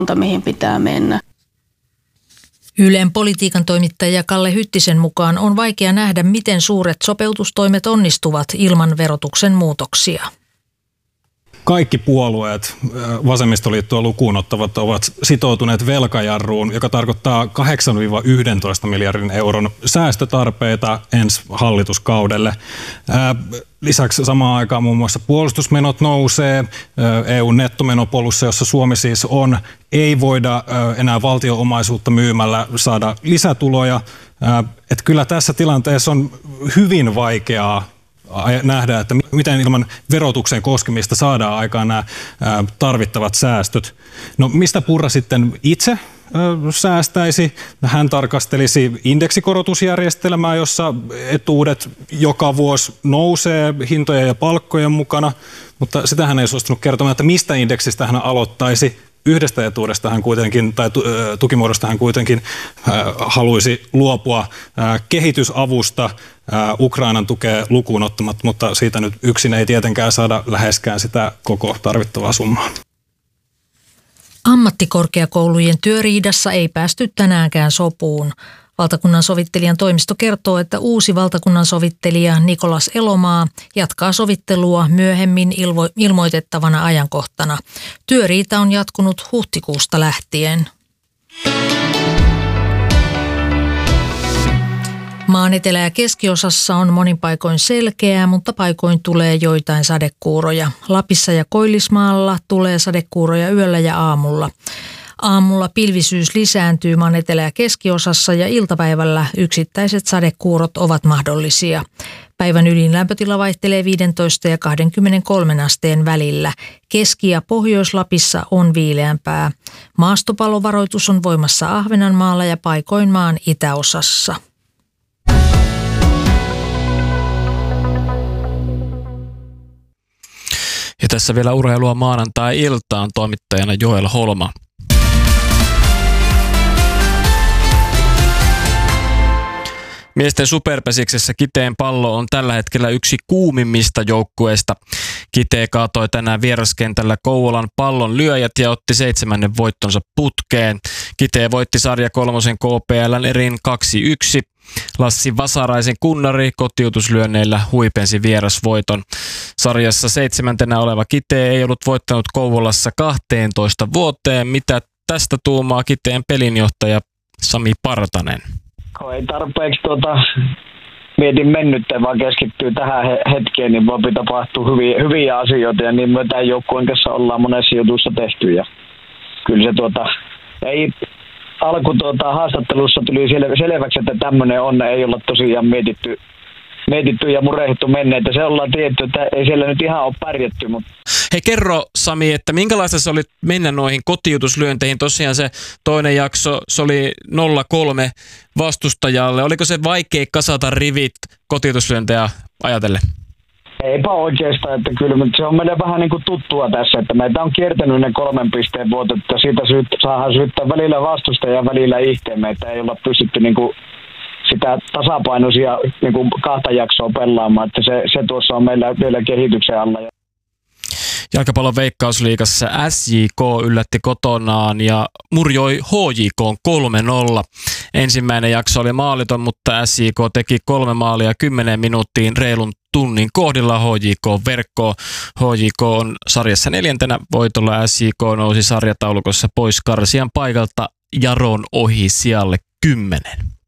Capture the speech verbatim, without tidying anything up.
mihin pitää mennä. Ylen politiikan toimittaja Kalle Hyttisen mukaan on vaikea nähdä, miten suuret sopeutustoimet onnistuvat ilman verotuksen muutoksia. Kaikki puolueet, vasemmistoliittoa lukuun ottavat, ovat sitoutuneet velkajarruun, joka tarkoittaa kahdeksan yksitoista miljardin euron säästötarpeita ensi hallituskaudelle. Lisäksi samaan aikaan muun muassa puolustusmenot nousee, E U:n nettomenopolussa, jossa Suomi siis on, ei voida enää valtio-omaisuutta myymällä saada lisätuloja. Että kyllä tässä tilanteessa on hyvin vaikeaa nähdä, että miten ilman verotuksen koskemista saadaan aikaan nämä tarvittavat säästöt. No mistä Purra sitten itse säästäisi? Hän tarkastelisi indeksikorotusjärjestelmää, jossa etuudet joka vuosi nousee hintojen ja palkkojen mukana, mutta sitä hän ei suostunut kertomaan, että mistä indeksistä hän aloittaisi. Yhdestä etuudesta hän kuitenkin, tai tukimuodosta hän kuitenkin haluaisi luopua, kehitysavusta Ukrainan tukea lukuun ottamatta, mutta siitä nyt yksin ei tietenkään saada läheskään sitä koko tarvittavaa summaa. Ammattikorkeakoulujen työriidassa ei päästy tänäänkään sopuun. Valtakunnan sovittelijan toimisto kertoo, että uusi valtakunnan sovittelija Nikolas Elomaa jatkaa sovittelua myöhemmin ilmo- ilmoitettavana ajankohtana. Työriita on jatkunut huhtikuusta lähtien. Maan etelä- ja keskiosassa on monin paikoin selkeää, mutta paikoin tulee joitain sadekuuroja. Lapissa ja Koillismaalla tulee sadekuuroja yöllä ja aamulla. Aamulla pilvisyys lisääntyy maan etelä- ja keskiosassa ja iltapäivällä yksittäiset sadekuurot ovat mahdollisia. Päivän ylin lämpötila vaihtelee viisitoista ja kaksikymmentäkolme asteen välillä. Keski- ja Pohjois-Lapissa on viileämpää. Maastopalovaroitus on voimassa Ahvenanmaalla ja paikoin maan itäosassa. Ja tässä vielä urheilua maanantai-iltaan, toimittajana Joel Holma. Miesten superpesiksessä Kiteen Pallo on tällä hetkellä yksi kuumimmista joukkueista. Kitee kaatoi tänään vieraskentällä Kouvolan Pallon lyöjät ja otti seitsemännen voittonsa putkeen. Kitee voitti sarja kolmosen K P L:n erin kaksi yksi. Lassi Vasaraisen kunnari kotiutuslyönneillä huipensi vierasvoiton. Sarjassa seitsemäntenä oleva Kitee ei ollut voittanut Kouvolassa kahteentoista vuoteen. Mitä tästä tuumaa Kiteen pelinjohtaja Sami Partanen? Ei tarpeeksi tuota, mietin mennyttä, vaan keskittyy tähän hetkeen, niin voi tapahtua hyviä, hyviä asioita ja niin me tämän joukkueen kanssa ollaan monessa jutussa tehty. Ja kyllä se tuota, ei, alku tuota, haastattelussa tuli sel, selväksi, että tämmöinen on, ei olla tosiaan mietitty, mietitty ja murehdittu menneitä. Se ollaan tietty, että ei siellä nyt ihan ole pärjätty. Mutta... Hei, kerro Sami, että minkälaista se oli mennä noihin kotiutuslyönteihin? Tosiaan se toinen jakso, se oli nolla kolme vastustajalle. Oliko se vaikea kasata rivit kotiutuslyöntejä ajatellen? Eipä oikeastaan, että kyllä se on meille vähän niin kuin tuttua tässä, että meitä on kiertänyt ne kolmen pisteen vuotot, että siitä syyt, saadaan syyttää välillä vastustajia ja välillä ihteen. Meitä ei olla pystytty niin kuin sitä tasapainoisia niin kuin kahta jaksoa pelaamaan, että se, se tuossa on meillä vielä kehityksen alla. Jalkapallon Veikkausliigassa S J K yllätti kotonaan ja murjoi H J K kolme nolla. Ensimmäinen jakso oli maaliton, mutta S J K teki kolme maalia kymmenen minuuttiin reilun tunnin kohdilla H J K verkkoon. H J K on sarjassa neljäntenä voitolla. S J K nousi sarjataulukossa pois karsian paikalta Jaron ohi sijalle kymmenen.